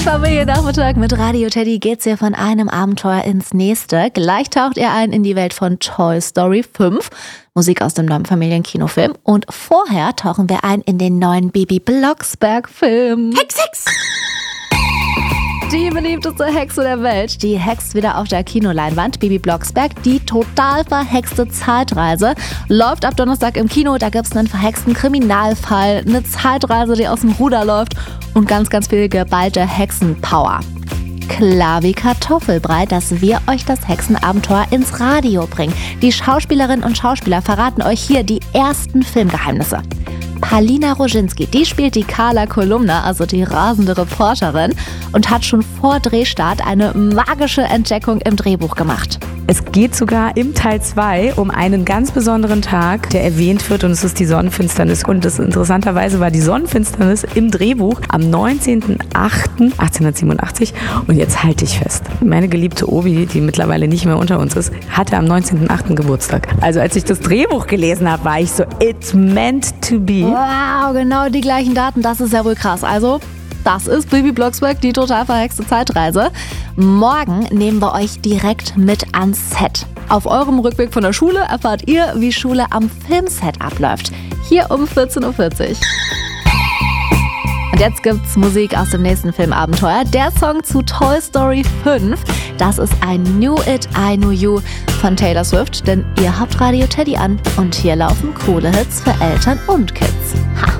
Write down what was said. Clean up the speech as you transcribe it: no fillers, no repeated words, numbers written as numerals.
Familiennachmittag mit Radio Teddy geht's hier von einem Abenteuer ins nächste. Gleich taucht ihr ein in die Welt von Toy Story 5, Musik aus dem neuen Familienkinofilm. Und vorher tauchen wir ein in den neuen Bibi Blocksberg-Film. Hex, Hex! Die beliebteste Hexe der Welt, die hext wieder auf der Kinoleinwand. Bibi Blocksberg, die total verhexte Zeitreise, läuft ab Donnerstag im Kino. Da gibt's einen verhexten Kriminalfall, eine Zeitreise, die aus dem Ruder läuft und ganz, ganz viel geballte Hexenpower. Klar wie Kartoffelbrei, dass wir euch das Hexenabenteuer ins Radio bringen. Die Schauspielerinnen und Schauspieler verraten euch hier die ersten Filmgeheimnisse. Palina Roginski, die spielt die Carla Kolumna, also die rasende Reporterin, und hat schon vor Drehstart eine magische Entdeckung im Drehbuch gemacht. Es geht sogar im Teil 2 um einen ganz besonderen Tag, der erwähnt wird, und es ist die Sonnenfinsternis. Und das interessanterweise war die Sonnenfinsternis im Drehbuch am 19.08.1887. Und jetzt halte ich fest. Meine geliebte Obi, die mittlerweile nicht mehr unter uns ist, hatte am 19.08. Geburtstag. Also als ich das Drehbuch gelesen habe, war ich so, it's meant to be. Wow, genau die gleichen Daten, das ist ja wohl krass. Also, das ist Bibi Blocksberg, die total verhexte Zeitreise. Morgen nehmen wir euch direkt mit ans Set. Auf eurem Rückweg von der Schule erfahrt ihr, wie Schule am Filmset abläuft. Hier um 14.40 Uhr. Und jetzt gibt's Musik aus dem nächsten Filmabenteuer. Der Song zu Toy Story 5. Das ist ein Knew It, I Knew You von Taylor Swift. Denn ihr habt Radio Teddy an. Und hier laufen coole Hits für Eltern und Kids. Ha!